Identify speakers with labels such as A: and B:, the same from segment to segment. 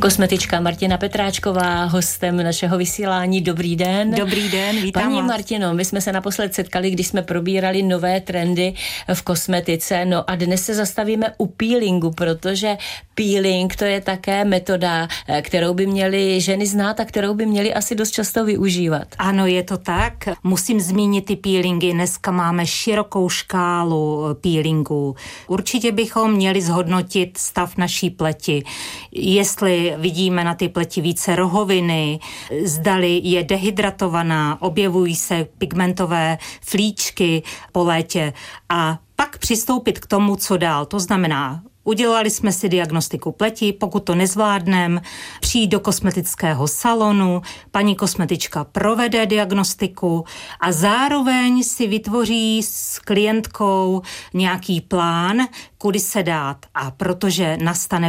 A: Kosmetička Martina Petráčková, hostem našeho vysílání. Dobrý den.
B: Dobrý den, vítám
A: Paní
B: vás.
A: Martino, my jsme se naposled setkali, když jsme probírali nové trendy v kosmetice, no a dnes se zastavíme u peelingu, protože peeling to je také metoda, kterou by měly ženy znát a kterou by měly asi dost často využívat.
B: Ano, je to tak. Musím zmínit ty peelingy. Dneska máme širokou škálu peelingů. Určitě bychom měli zhodnotit stav naší pleti. Jestli vidíme na ty pleti více rohoviny, zdali je dehydratovaná, objevují se pigmentové flíčky po létě a pak přistoupit k tomu, co dál. To znamená, udělali jsme si diagnostiku pleti, pokud to nezvládneme, přijít do kosmetického salonu, paní kosmetička provede diagnostiku a zároveň si vytvoří s klientkou nějaký plán, kudy se dát. A protože nastane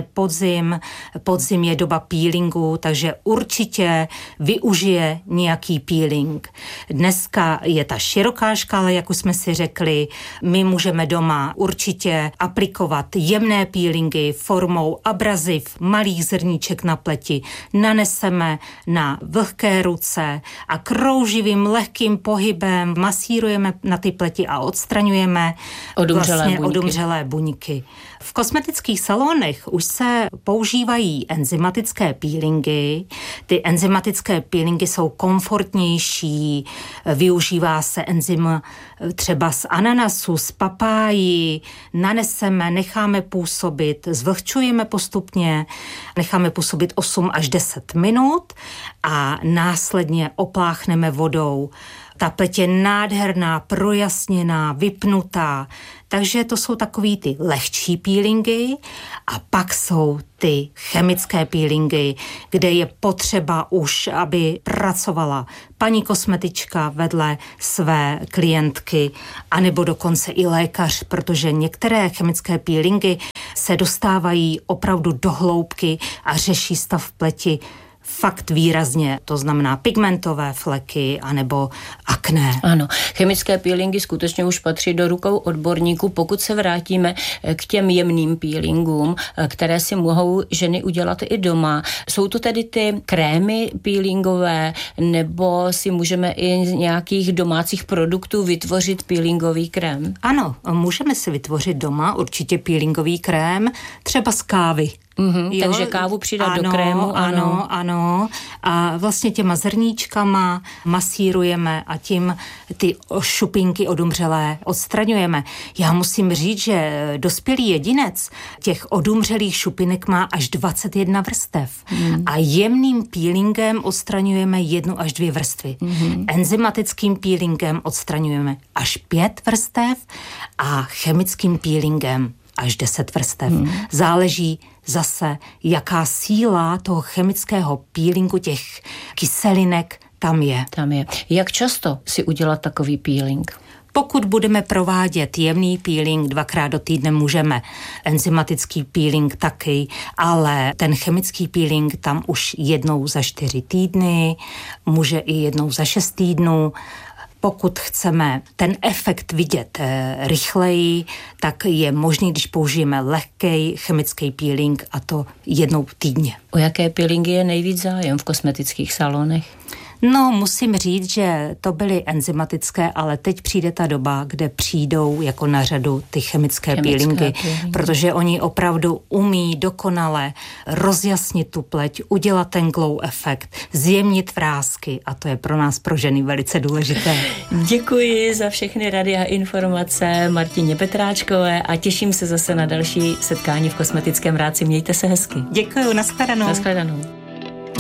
B: podzim je doba peelingu, takže určitě využije nějaký peeling. Dneska je ta široká škála, jak už jsme si řekli, my můžeme doma určitě aplikovat jemné peelingy formou abraziv malých zrníček na pleti. Naneseme na vlhké ruce a krouživým lehkým pohybem masírujeme na ty pleti a odstraňujeme odumřelé buňky. V kosmetických salonech už se používají enzymatické peelingy. Ty enzymatické peelingy jsou komfortnější, využívá se enzym třeba z ananasu, z papáji, naneseme, necháme působit, zvlhčujeme postupně, necháme působit 8 až 10 minut a následně opláchneme vodou. Ta pleť je nádherná, projasněná, vypnutá. Takže to jsou takový ty lehčí peelingy a pak jsou ty chemické peelingy, kde je potřeba už, aby pracovala paní kosmetička vedle své klientky, anebo dokonce i lékař, protože některé chemické peelingy se dostávají opravdu do hloubky a řeší stav pleti fakt výrazně, to znamená pigmentové fleky anebo akné.
A: Ano, chemické peelingy skutečně už patří do rukou odborníků, pokud se vrátíme k těm jemným peelingům, které si mohou ženy udělat i doma. Jsou to tedy ty krémy peelingové, nebo si můžeme i z nějakých domácích produktů vytvořit peelingový krém?
B: Ano, můžeme si vytvořit doma určitě peelingový krém, třeba z kávy.
A: Takže kávu přidat do krému.
B: Ano. A vlastně těma zrníčkama masírujeme a tím ty šupinky odumřelé odstraňujeme. Já musím říct, že dospělý jedinec těch odumřelých šupinek má až 21 vrstev. A jemným peelingem odstraňujeme 1 až 2 vrstvy. Enzymatickým peelingem odstraňujeme až 5 vrstev a chemickým peelingem až 10 vrstev. Záleží zase, jaká síla toho chemického peelingu, těch kyselinek tam je.
A: Jak často si udělat takový peeling?
B: Pokud budeme provádět jemný peeling 2krát do týdne, můžeme. Enzymatický peeling taky, ale ten chemický peeling tam už 1 za 4 týdny, může i 1 za 6 týdnů. Pokud chceme ten efekt vidět rychleji, tak je možný, když použijeme lehký chemický peeling a to 1 týdně.
A: O jaké peelingy je nejvíc zájem v kosmetických salonech?
B: No, musím říct, že to byly enzymatické, ale teď přijde ta doba, kde přijdou jako na řadu ty chemické peelingy, protože oni opravdu umí dokonale rozjasnit tu pleť, udělat ten glow efekt, zjemnit vrásky a to je pro nás, pro ženy, velice důležité.
A: Děkuji za všechny rady a informace Martině Petráčkové a těším se zase na další setkání v Kosmetickém rádci. Mějte se hezky.
B: Děkuji, nashledanou.
A: Nashledanou.